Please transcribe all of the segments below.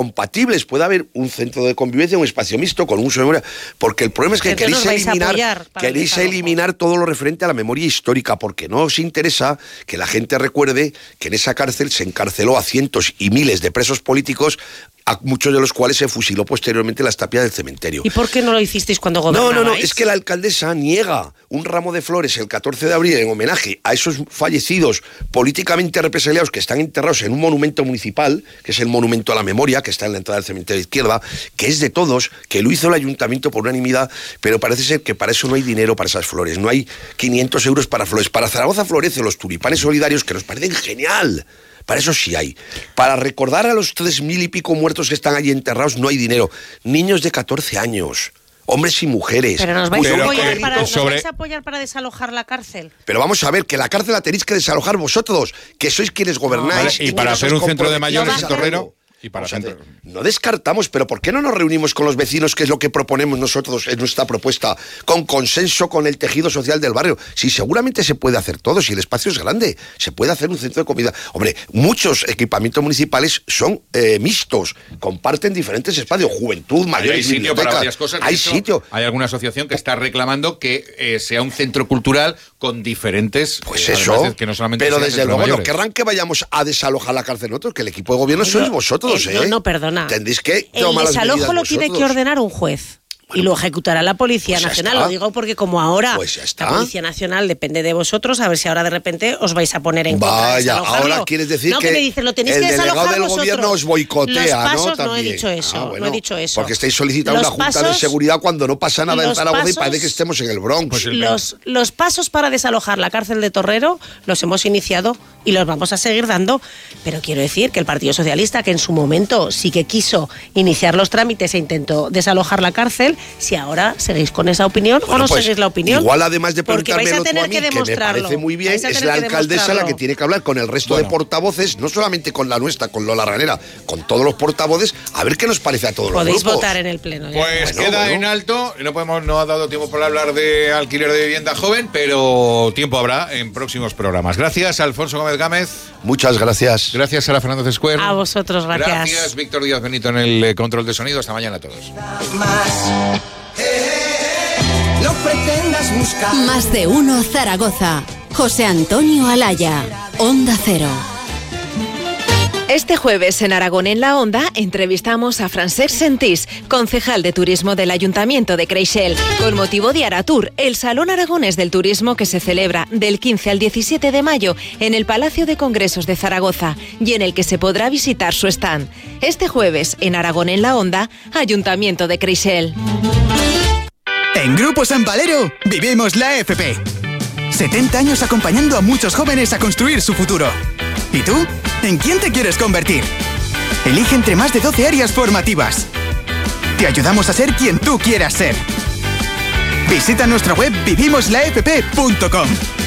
compatibles. Puede haber un centro de convivencia, un espacio mixto con uso de memoria, porque el problema es que queréis eliminar todo lo referente a la memoria histórica, porque no os interesa que la gente recuerde que en esa cárcel se encarceló a cientos y miles de presos políticos, a muchos de los cuales se fusiló posteriormente en las tapias del cementerio. ¿Y por qué no lo hicisteis cuando gobernabais? No, es que la alcaldesa niega un ramo de flores el 14 de abril en homenaje a esos fallecidos políticamente represaliados que están enterrados en un monumento municipal, que es el monumento a la memoria, que está en la entrada del cementerio izquierda, que es de todos, que lo hizo el ayuntamiento por unanimidad, pero parece ser que para eso no hay dinero para esas flores, no hay 500 euros para flores. Para Zaragoza florecen los tulipanes solidarios, que nos parecen genial. Para eso sí hay. Para recordar a los 3.000 y pico muertos que están allí enterrados no hay dinero. Niños de 14 años, hombres y mujeres. Pero nos vais a apoyar para desalojar la cárcel. Pero vamos a ver, que la cárcel la tenéis que desalojar vosotros, que sois quienes gobernáis. Vale, y para hacer un centro de mayores en Torrero. No descartamos, pero ¿por qué no nos reunimos con los vecinos, que es lo que proponemos nosotros en nuestra propuesta, con consenso con el tejido social del barrio? Sí, seguramente se puede hacer todo, si el espacio es grande, se puede hacer un centro de comida. Hombre, muchos equipamientos municipales son mixtos, comparten diferentes espacios, juventud, mayores, hay sitio para varias cosas. Hay sitio. Hay alguna asociación que está reclamando que sea un centro cultural con diferentes... Pues eso, que no solamente pero desde luego no querrán que vayamos a desalojar la cárcel nosotros, que el equipo de gobierno sois vosotros. No, perdona. Tendréis que tomar el desalojo lo tiene que ordenar un juez. Y lo ejecutará la Policía Nacional. Lo digo porque como ahora la Policía Nacional depende de vosotros, a ver si ahora de repente os vais a poner en contra de desalojarlo. Ahora quieres decir que me dicen, lo tenéis el que desalojar delegado del vosotros. Gobierno os boicotea, los pasos, ¿no? No he dicho eso, no he dicho eso. Porque estáis solicitando una junta de seguridad cuando no pasa nada en Zaragoza y parece que estemos en el Bronx. Los pasos para desalojar la cárcel de Torrero los hemos iniciado y los vamos a seguir dando, pero quiero decir que el Partido Socialista, que en su momento sí que quiso iniciar los trámites e intentó desalojar la cárcel, si ahora seguís con esa opinión o no seguís la opinión. Igual, además de preguntármelo tú a mí, que me parece muy bien, es la alcaldesa la que tiene que hablar con el resto de portavoces, no solamente con la nuestra, con Lola Ranera, con todos los portavoces, a ver qué nos parece a todos los grupos. Podéis votar en el pleno. Pues queda en alto, no ha dado tiempo para hablar de alquiler de vivienda joven, pero tiempo habrá en próximos programas. Gracias, Alfonso Gómez Gámez. Muchas gracias. Gracias, Sara Fernández Square. A vosotros, gracias. Gracias, Víctor Díaz Benito en el control de sonido. Hasta mañana a todos. No pretendas buscar. Más de uno Zaragoza. José Antonio Alaya, Onda Cero. Este jueves en Aragón en la Onda entrevistamos a Francesc Sentís, concejal de turismo del Ayuntamiento de Creixell, con motivo de Aratur, el Salón Aragonés del Turismo que se celebra del 15 al 17 de mayo en el Palacio de Congresos de Zaragoza y en el que se podrá visitar su stand. Este jueves en Aragón en la Onda, Ayuntamiento de Creixell. En Grupo San Valero vivimos la FP. 70 años acompañando a muchos jóvenes a construir su futuro. ¿Y tú? ¿En quién te quieres convertir? Elige entre más de 12 áreas formativas. Te ayudamos a ser quien tú quieras ser. Visita nuestra web vivimoslafp.com.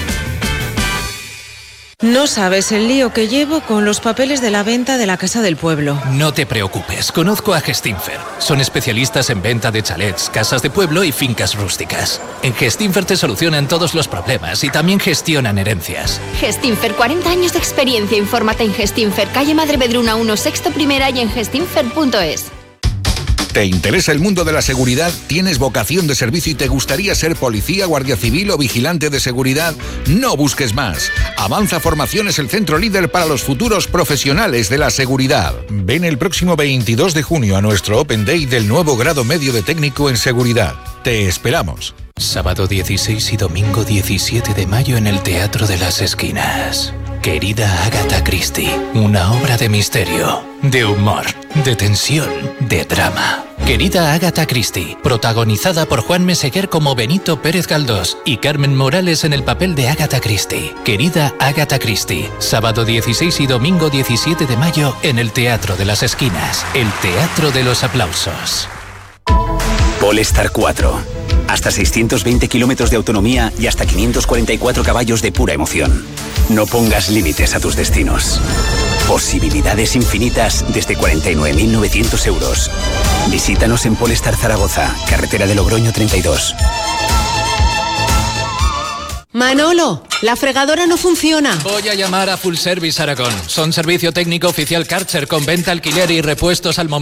No sabes el lío que llevo con los papeles de la venta de la Casa del Pueblo. No te preocupes, conozco a Gestinfer. Son especialistas en venta de chalets, casas de pueblo y fincas rústicas. En Gestinfer te solucionan todos los problemas y también gestionan herencias. Gestinfer, 40 años de experiencia. Infórmate en Gestinfer, calle Madre Bedruna 1, sexto primera y en gestinfer.es. ¿Te interesa el mundo de la seguridad? ¿Tienes vocación de servicio y te gustaría ser policía, guardia civil o vigilante de seguridad? No busques más. Avanza Formaciones, el centro líder para los futuros profesionales de la seguridad. Ven el próximo 22 de junio a nuestro Open Day del nuevo grado medio de técnico en seguridad. Te esperamos. Sábado 16 y domingo 17 de mayo en el Teatro de las Esquinas. Querida Agatha Christie, una obra de misterio, de humor, de tensión, de drama. Querida Agatha Christie, protagonizada por Juan Meseguer como Benito Pérez Galdós y Carmen Morales en el papel de Agatha Christie. Querida Agatha Christie, sábado 16 y domingo 17 de mayo en el Teatro de las Esquinas, el Teatro de los Aplausos. Polestar 4. Hasta 620 kilómetros de autonomía y hasta 544 caballos de pura emoción. No pongas límites a tus destinos. Posibilidades infinitas desde 49.900 euros. Visítanos en Polestar Zaragoza, carretera de Logroño 32. Manolo, la fregadora no funciona. Voy a llamar a Full Service Aragón. Son servicio técnico oficial Karcher con venta, alquiler y repuestos al momento.